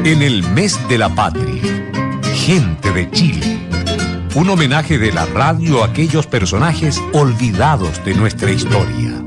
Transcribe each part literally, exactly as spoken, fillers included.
En el mes de la patria, gente de Chile. Un homenaje de la radio a aquellos personajes olvidados de nuestra historia.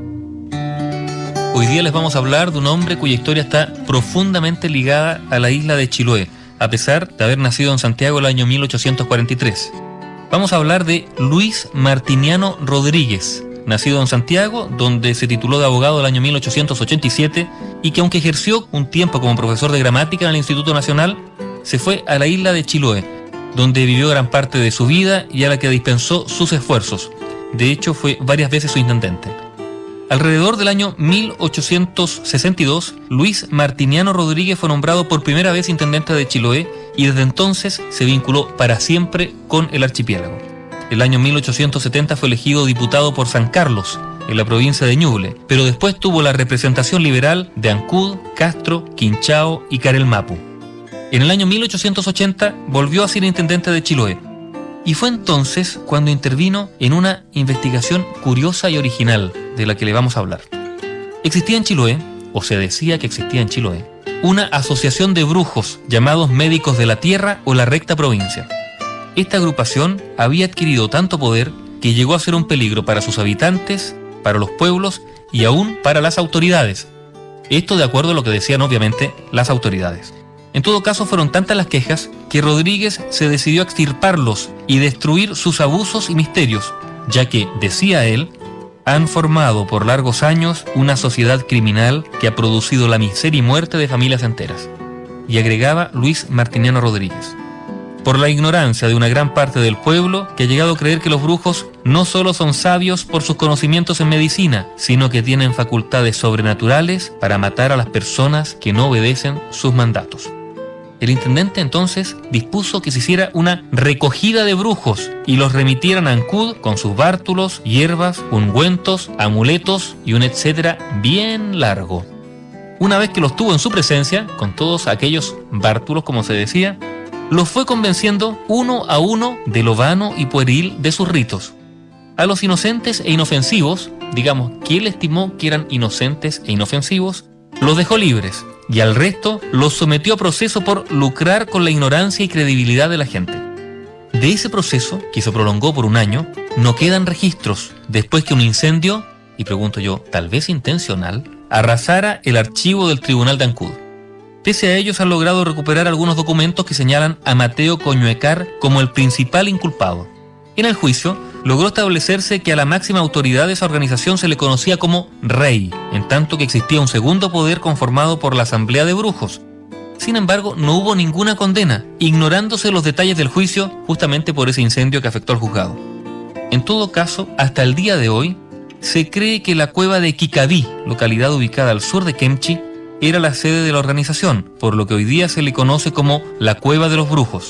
Hoy día les vamos a hablar de un hombre cuya historia está profundamente ligada a la isla de Chiloé, a pesar de haber nacido en Santiago el año mil ochocientos cuarenta y tres. Vamos a hablar de Luis Martiniano Rodríguez, nacido en Santiago, donde se tituló de abogado el año mil ochocientos ochenta y siete y que, aunque ejerció un tiempo como profesor de gramática en el Instituto Nacional, se fue a la isla de Chiloé, donde vivió gran parte de su vida y a la que dispensó sus esfuerzos. De hecho, fue varias veces su intendente. Alrededor del año mil ochocientos sesenta y dos, Luis Martiniano Rodríguez fue nombrado por primera vez intendente de Chiloé y desde entonces se vinculó para siempre con el archipiélago. El año mil ochocientos setenta fue elegido diputado por San Carlos, en la provincia de Ñuble, pero después tuvo la representación liberal de Ancud, Castro, Quinchao y Carelmapu. En el año mil ochocientos ochenta volvió a ser intendente de Chiloé, y fue entonces cuando intervino en una investigación curiosa y original de la que le vamos a hablar. Existía en Chiloé, o se decía que existía en Chiloé, una asociación de brujos llamados Médicos de la Tierra o la Recta Provincia. Esta agrupación había adquirido tanto poder que llegó a ser un peligro para sus habitantes, para los pueblos y aún para las autoridades. Esto de acuerdo a lo que decían obviamente las autoridades. En todo caso, fueron tantas las quejas que Rodríguez se decidió a extirparlos y destruir sus abusos y misterios, ya que, decía él, han formado por largos años una sociedad criminal que ha producido la miseria y muerte de familias enteras. Y agregaba Luis Martiniano Rodríguez: por la ignorancia de una gran parte del pueblo que ha llegado a creer que los brujos no solo son sabios por sus conocimientos en medicina, sino que tienen facultades sobrenaturales para matar a las personas que no obedecen sus mandatos. El intendente entonces dispuso que se hiciera una recogida de brujos y los remitieran a Ancud con sus bártulos, hierbas, ungüentos, amuletos y un etcétera bien largo. Una vez que los tuvo en su presencia, con todos aquellos bártulos, como se decía, los fue convenciendo uno a uno de lo vano y pueril de sus ritos. A los inocentes e inofensivos, digamos que él estimó que eran inocentes e inofensivos, los dejó libres, y al resto los sometió a proceso por lucrar con la ignorancia y credibilidad de la gente. De ese proceso, que se prolongó por un año, no quedan registros después que un incendio, y pregunto yo, tal vez intencional, arrasara el archivo del Tribunal de Ancud. Pese a ellos, han logrado recuperar algunos documentos que señalan a Mateo Coñuecar como el principal inculpado. En el juicio, logró establecerse que a la máxima autoridad de esa organización se le conocía como Rey, en tanto que existía un segundo poder conformado por la Asamblea de Brujos. Sin embargo, no hubo ninguna condena, ignorándose los detalles del juicio justamente por ese incendio que afectó al juzgado. En todo caso, hasta el día de hoy, se cree que la cueva de Kikabí, localidad ubicada al sur de Kemchi, era la sede de la organización, por lo que hoy día se le conoce como la Cueva de los Brujos.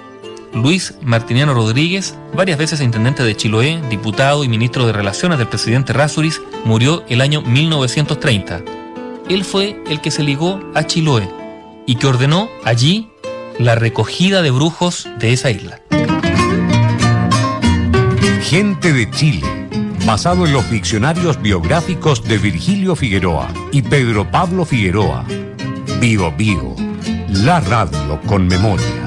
Luis Martiniano Rodríguez, varias veces intendente de Chiloé, diputado y ministro de Relaciones del presidente Errázuriz, murió el año mil novecientos treinta. Él fue el que se ligó a Chiloé y que ordenó allí la recogida de brujos de esa isla. Gente de Chile, basado en los diccionarios biográficos de Virgilio Figueroa y Pedro Pablo Figueroa. Bío Bío, la radio con memoria.